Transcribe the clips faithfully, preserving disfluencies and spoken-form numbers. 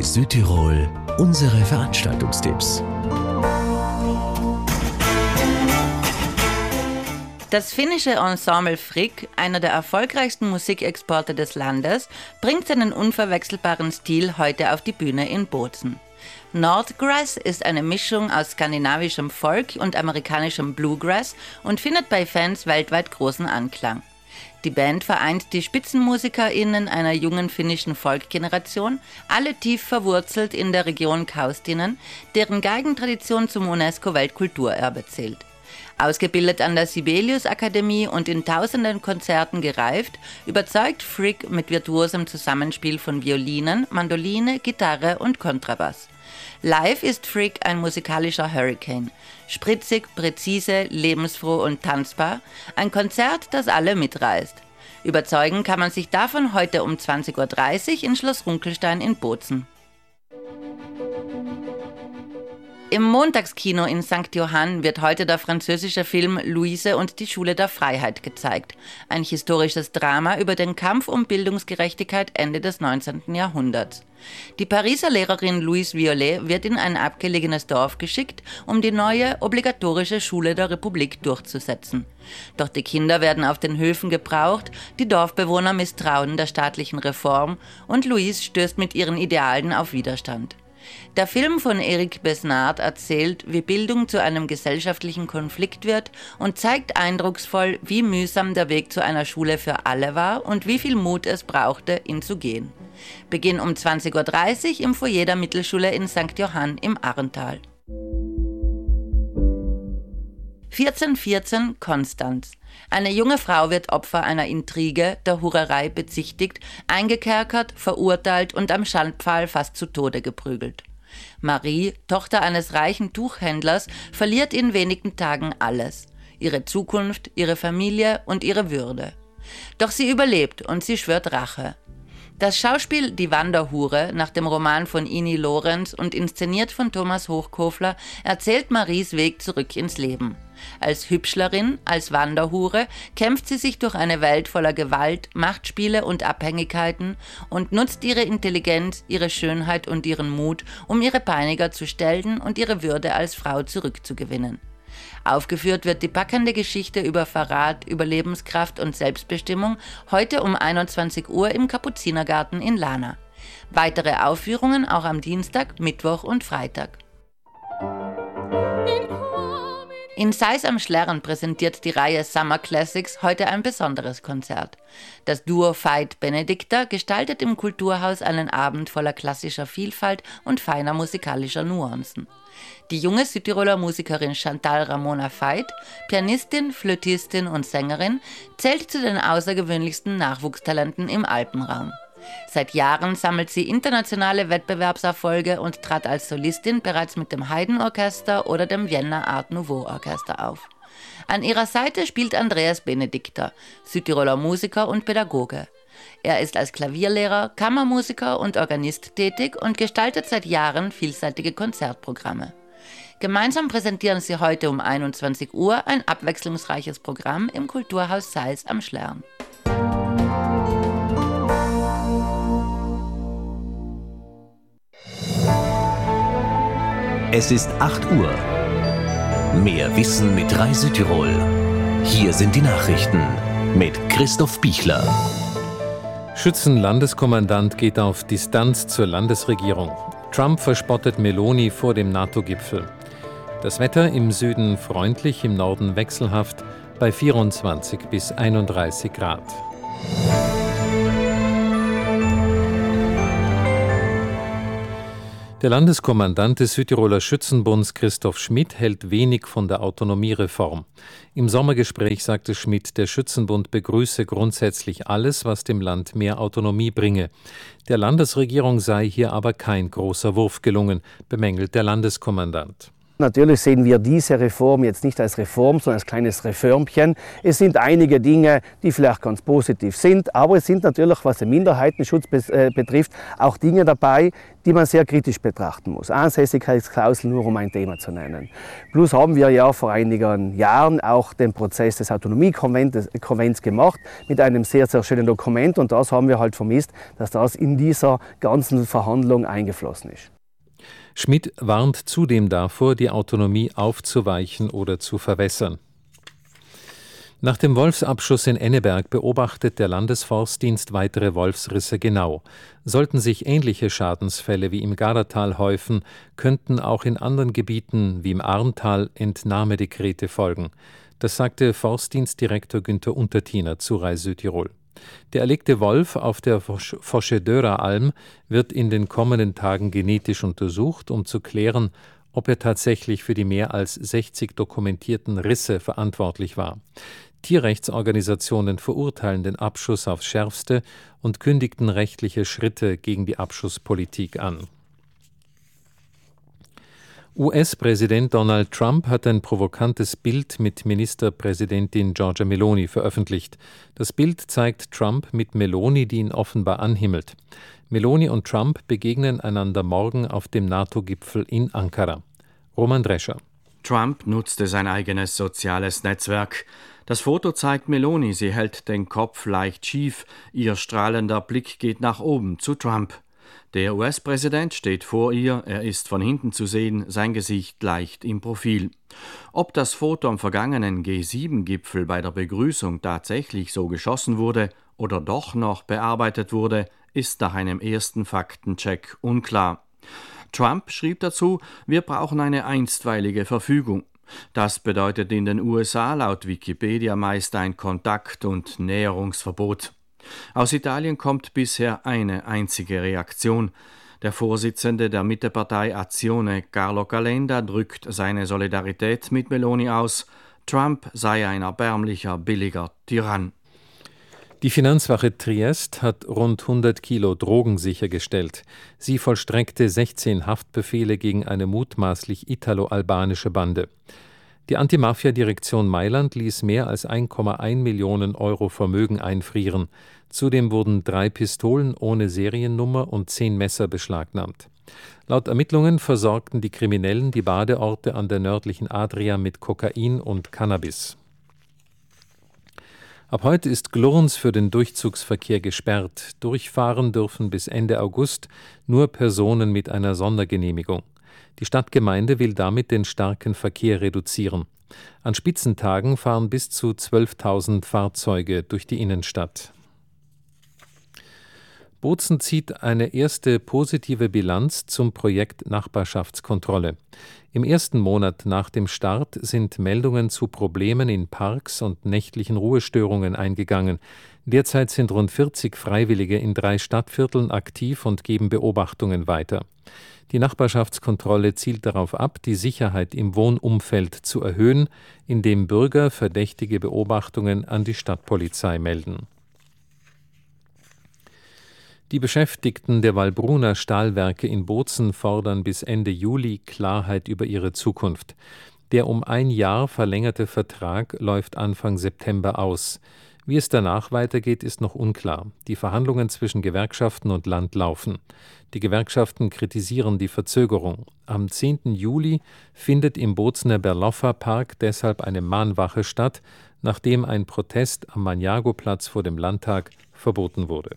Bei Südtirol unsere Veranstaltungstipps. Das finnische Ensemble Frick, einer der erfolgreichsten Musikexporte des Landes, bringt seinen unverwechselbaren Stil heute auf die Bühne in Bozen. Nordgrass ist eine Mischung aus skandinavischem Folk und amerikanischem Bluegrass und findet bei Fans weltweit großen Anklang. Die Band vereint die SpitzenmusikerInnen einer jungen finnischen Folk-Generation, alle tief verwurzelt in der Region Kaustinen, deren Geigentradition zum UNESCO-Weltkulturerbe zählt. Ausgebildet an der Sibelius-Akademie und in tausenden Konzerten gereift, überzeugt Frick mit virtuosem Zusammenspiel von Violinen, Mandoline, Gitarre und Kontrabass. Live ist Frick ein musikalischer Hurricane. Spritzig, präzise, lebensfroh und tanzbar. Ein Konzert, das alle mitreißt. Überzeugen kann man sich davon heute um zwanzig Uhr dreißig in Schloss Runkelstein in Bozen. Im Montagskino in Sankt Johann wird heute der französische Film Luise und die Schule der Freiheit gezeigt. Ein historisches Drama über den Kampf um Bildungsgerechtigkeit Ende des neunzehnten Jahrhunderts. Die Pariser Lehrerin Louise Violet wird in ein abgelegenes Dorf geschickt, um die neue obligatorische Schule der Republik durchzusetzen. Doch die Kinder werden auf den Höfen gebraucht, die Dorfbewohner misstrauen der staatlichen Reform und Louise stößt mit ihren Idealen auf Widerstand. Der Film von Eric Besnard erzählt, wie Bildung zu einem gesellschaftlichen Konflikt wird und zeigt eindrucksvoll, wie mühsam der Weg zu einer Schule für alle war und wie viel Mut es brauchte, ihn zu gehen. Beginn um zwanzig Uhr dreißig im Foyer der Mittelschule in Sankt Johann im Arrental. vierzehn vierzehn Konstanz. Eine junge Frau wird Opfer einer Intrige, der Hurerei bezichtigt, eingekerkert, verurteilt und am Schandpfahl fast zu Tode geprügelt. Marie, Tochter eines reichen Tuchhändlers, verliert in wenigen Tagen alles: ihre Zukunft, ihre Familie und ihre Würde. Doch sie überlebt und sie schwört Rache. Das Schauspiel Die Wanderhure, nach dem Roman von Ini Lorenz und inszeniert von Thomas Hochkofler, erzählt Maries Weg zurück ins Leben. Als Hübschlerin, als Wanderhure kämpft sie sich durch eine Welt voller Gewalt, Machtspiele und Abhängigkeiten und nutzt ihre Intelligenz, ihre Schönheit und ihren Mut, um ihre Peiniger zu stellen und ihre Würde als Frau zurückzugewinnen. Aufgeführt wird die packende Geschichte über Verrat, Überlebenskraft und Selbstbestimmung heute um einundzwanzig Uhr im Kapuzinergarten in Lana. Weitere Aufführungen auch am Dienstag, Mittwoch und Freitag. In Seis am Schlern präsentiert die Reihe Summer Classics heute ein besonderes Konzert. Das Duo Veit Benedicta gestaltet im Kulturhaus einen Abend voller klassischer Vielfalt und feiner musikalischer Nuancen. Die junge Südtiroler Musikerin Chantal Ramona Veit, Pianistin, Flötistin und Sängerin, zählt zu den außergewöhnlichsten Nachwuchstalenten im Alpenraum. Seit Jahren sammelt sie internationale Wettbewerbserfolge und trat als Solistin bereits mit dem Haydn-Orchester oder dem Vienna Art Nouveau-Orchester auf. An ihrer Seite spielt Andreas Benedicta, Südtiroler Musiker und Pädagoge. Er ist als Klavierlehrer, Kammermusiker und Organist tätig und gestaltet seit Jahren vielseitige Konzertprogramme. Gemeinsam präsentieren sie heute um einundzwanzig Uhr ein abwechslungsreiches Programm im Kulturhaus Seis am Schlern. Es ist acht Uhr. Mehr Wissen mit Rai Südtirol. Hier sind die Nachrichten mit Christoph Bichler. Schützenlandeskommandant geht auf Distanz zur Landesregierung. Trump verspottet Meloni vor dem NATO-Gipfel. Das Wetter im Süden freundlich, im Norden wechselhaft bei vierundzwanzig bis einunddreißig Grad. Der Landeskommandant des Südtiroler Schützenbunds Christoph Schmidt hält wenig von der Autonomiereform. Im Sommergespräch sagte Schmidt, der Schützenbund begrüße grundsätzlich alles, was dem Land mehr Autonomie bringe. Der Landesregierung sei hier aber kein großer Wurf gelungen, bemängelt der Landeskommandant. Natürlich sehen wir diese Reform jetzt nicht als Reform, sondern als kleines Reformchen. Es sind einige Dinge, die vielleicht ganz positiv sind, aber es sind natürlich, was den Minderheitenschutz betrifft, auch Dinge dabei, die man sehr kritisch betrachten muss. Ansässigkeitsklausel, nur um ein Thema zu nennen. Plus haben wir ja vor einigen Jahren auch den Prozess des Autonomiekonvents gemacht mit einem sehr, sehr schönen Dokument, und das haben wir halt vermisst, dass das in dieser ganzen Verhandlung eingeflossen ist. Schmidt warnt zudem davor, die Autonomie aufzuweichen oder zu verwässern. Nach dem Wolfsabschuss in Enneberg beobachtet der Landesforstdienst weitere Wolfsrisse genau. Sollten sich ähnliche Schadensfälle wie im Gardatal häufen, könnten auch in anderen Gebieten wie im Arntal Entnahmedekrete folgen. Das sagte Forstdienstdirektor Günther Untertiner zu Reise Südtirol. Der erlegte Wolf auf der Foschedörer-Alm wird in den kommenden Tagen genetisch untersucht, um zu klären, ob er tatsächlich für die mehr als sechzig dokumentierten Risse verantwortlich war. Tierrechtsorganisationen verurteilen den Abschuss aufs Schärfste und kündigten rechtliche Schritte gegen die Abschusspolitik an. U S-Präsident Donald Trump hat ein provokantes Bild mit Ministerpräsidentin Giorgia Meloni veröffentlicht. Das Bild zeigt Trump mit Meloni, die ihn offenbar anhimmelt. Meloni und Trump begegnen einander morgen auf dem NATO-Gipfel in Ankara. Roman Drescher. Trump nutzte sein eigenes soziales Netzwerk. Das Foto zeigt Meloni, sie hält den Kopf leicht schief, ihr strahlender Blick geht nach oben zu Trump. Der U S-Präsident steht vor ihr, er ist von hinten zu sehen, sein Gesicht leicht im Profil. Ob das Foto am vergangenen G sieben Gipfel bei der Begrüßung tatsächlich so geschossen wurde oder doch noch bearbeitet wurde, ist nach einem ersten Faktencheck unklar. Trump schrieb dazu, wir brauchen eine einstweilige Verfügung. Das bedeutet in den U S A laut Wikipedia meist ein Kontakt- und Näherungsverbot. Aus Italien kommt bisher eine einzige Reaktion. Der Vorsitzende der Mittepartei Azione, Carlo Calenda, drückt seine Solidarität mit Meloni aus. Trump sei ein erbärmlicher, billiger Tyrann. Die Finanzwache Triest hat rund hundert Kilo Drogen sichergestellt. Sie vollstreckte sechzehn Haftbefehle gegen eine mutmaßlich italo-albanische Bande. Die Antimafia-Direktion Mailand ließ mehr als ein Komma eins Millionen Euro Vermögen einfrieren. Zudem wurden drei Pistolen ohne Seriennummer und zehn Messer beschlagnahmt. Laut Ermittlungen versorgten die Kriminellen die Badeorte an der nördlichen Adria mit Kokain und Cannabis. Ab heute ist Glurns für den Durchzugsverkehr gesperrt. Durchfahren dürfen bis Ende August nur Personen mit einer Sondergenehmigung. Die Stadtgemeinde will damit den starken Verkehr reduzieren. An Spitzentagen fahren bis zu zwölftausend Fahrzeuge durch die Innenstadt. Bozen zieht eine erste positive Bilanz zum Projekt Nachbarschaftskontrolle. Im ersten Monat nach dem Start sind Meldungen zu Problemen in Parks und nächtlichen Ruhestörungen eingegangen. Derzeit sind rund vierzig Freiwillige in drei Stadtvierteln aktiv und geben Beobachtungen weiter. Die Nachbarschaftskontrolle zielt darauf ab, die Sicherheit im Wohnumfeld zu erhöhen, indem Bürger verdächtige Beobachtungen an die Stadtpolizei melden. Die Beschäftigten der Wallbruner Stahlwerke in Bozen fordern bis Ende Juli Klarheit über ihre Zukunft. Der um ein Jahr verlängerte Vertrag läuft Anfang September aus. Wie es danach weitergeht, ist noch unklar. Die Verhandlungen zwischen Gewerkschaften und Land laufen. Die Gewerkschaften kritisieren die Verzögerung. Am zehnten Juli findet im Bozener Berloffer Park deshalb eine Mahnwache statt, nachdem ein Protest am Maniago-Platz vor dem Landtag verboten wurde.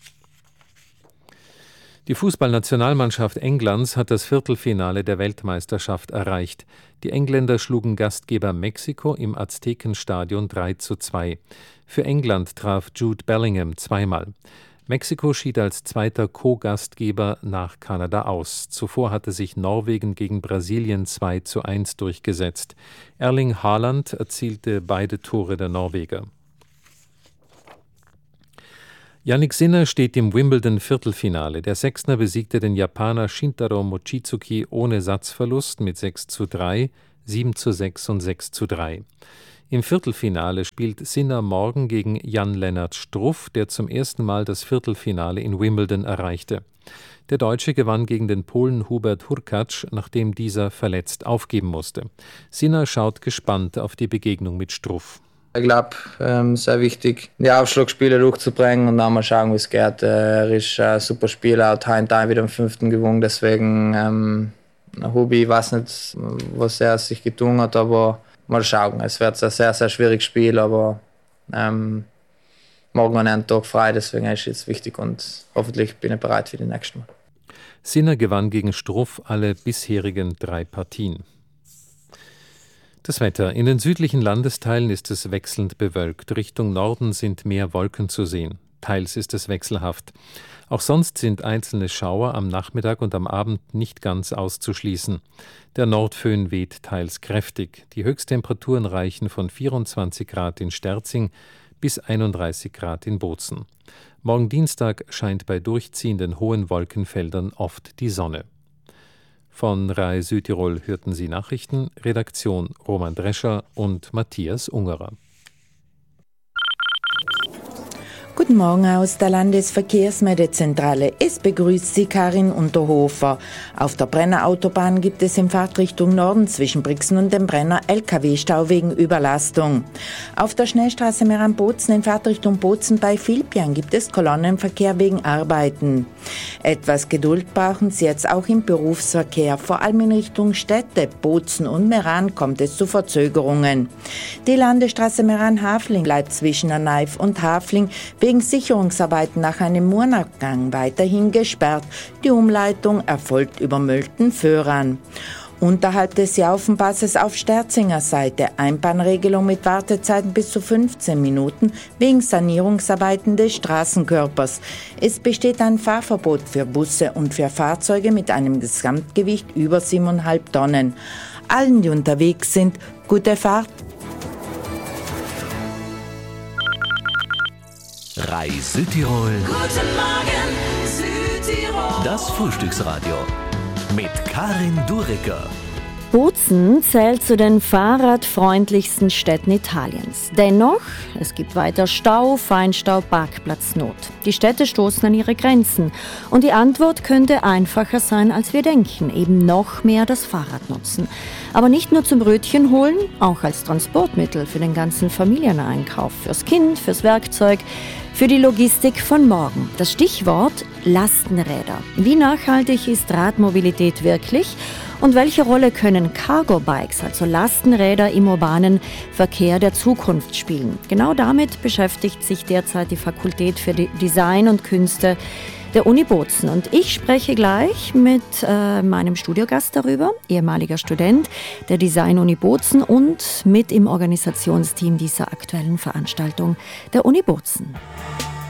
Die Fußballnationalmannschaft Englands hat das Viertelfinale der Weltmeisterschaft erreicht. Die Engländer schlugen Gastgeber Mexiko im Aztekenstadion drei zu zwei. Für England traf Jude Bellingham zweimal. Mexiko schied als zweiter Co-Gastgeber nach Kanada aus. Zuvor hatte sich Norwegen gegen Brasilien zwei zu eins durchgesetzt. Erling Haaland erzielte beide Tore der Norweger. Jannik Sinner steht im Wimbledon-Viertelfinale. Der Sechsner besiegte den Japaner Shintaro Mochizuki ohne Satzverlust mit sechs zu drei, sieben zu sechs und sechs zu drei. Im Viertelfinale spielt Sinner morgen gegen Jan-Lennart Struff, der zum ersten Mal das Viertelfinale in Wimbledon erreichte. Der Deutsche gewann gegen den Polen Hubert Hurkacz, nachdem dieser verletzt aufgeben musste. Sinner schaut gespannt auf die Begegnung mit Struff. Ich glaube, ähm, sehr wichtig, die Aufschlagspiele durchzubringen und dann mal schauen, wie es geht. Er ist ein super Spieler, hat heute wieder am fünften gewonnen, deswegen ähm, Hubi, ich weiß nicht, was er sich getan hat, aber mal schauen. Es wird ein sehr, sehr schwieriges Spiel, aber ähm, morgen an einem Tag frei, deswegen ist es jetzt wichtig und hoffentlich bin ich bereit für die nächsten Mal. Sinner gewann gegen Struff alle bisherigen drei Partien. Das Wetter. In den südlichen Landesteilen ist es wechselnd bewölkt. Richtung Norden sind mehr Wolken zu sehen. Teils ist es wechselhaft. Auch sonst sind einzelne Schauer am Nachmittag und am Abend nicht ganz auszuschließen. Der Nordföhn weht teils kräftig. Die Höchsttemperaturen reichen von vierundzwanzig Grad in Sterzing bis einunddreißig Grad in Bozen. Morgen Dienstag scheint bei durchziehenden hohen Wolkenfeldern oft die Sonne. Von R A I Südtirol hörten Sie Nachrichten, Redaktion Roman Drescher und Matthias Ungerer. Guten Morgen aus der Landesverkehrsmeldezentrale. Es begrüßt Sie Karin Unterhofer. Auf der Brenner Autobahn gibt es in Fahrtrichtung Norden zwischen Brixen und dem Brenner L K W-Stau wegen Überlastung. Auf der Schnellstraße Meran-Bozen in Fahrtrichtung Bozen bei Vilpian gibt es Kolonnenverkehr wegen Arbeiten. Etwas Geduld brauchen Sie jetzt auch im Berufsverkehr. Vor allem in Richtung Städte, Bozen und Meran kommt es zu Verzögerungen. Die Landesstraße Meran-Hafling bleibt zwischen Naif und Hafling wegen Sicherungsarbeiten nach einem Murnabgang weiterhin gesperrt. Die Umleitung erfolgt über Mölten-Föhran. Unterhalb des Jaufenpasses auf Sterzinger Seite Einbahnregelung mit Wartezeiten bis zu fünfzehn Minuten wegen Sanierungsarbeiten des Straßenkörpers. Es besteht ein Fahrverbot für Busse und für Fahrzeuge mit einem Gesamtgewicht über siebeneinhalb Tonnen. Allen, die unterwegs sind, gute Fahrt. R A I Südtirol. Guten Morgen, Südtirol. Das Frühstücksradio mit Karin Duricker. Bozen zählt zu den fahrradfreundlichsten Städten Italiens. Dennoch, es gibt weiter Stau, Feinstaub, Parkplatznot. Die Städte stoßen an ihre Grenzen. Und die Antwort könnte einfacher sein, als wir denken. Eben noch mehr das Fahrrad nutzen. Aber nicht nur zum Brötchen holen, auch als Transportmittel für den ganzen Familieneinkauf. Fürs Kind, fürs Werkzeug, für die Logistik von morgen. Das Stichwort Lastenräder. Wie nachhaltig ist Radmobilität wirklich? Und welche Rolle können Cargo-Bikes, also Lastenräder im urbanen Verkehr der Zukunft spielen? Genau damit beschäftigt sich derzeit die Fakultät für Design und Künste der Uni Bozen. Und ich spreche gleich mit äh, meinem Studiogast darüber, ehemaliger Student der Design-Uni Bozen und mit im Organisationsteam dieser aktuellen Veranstaltung der Uni Bozen.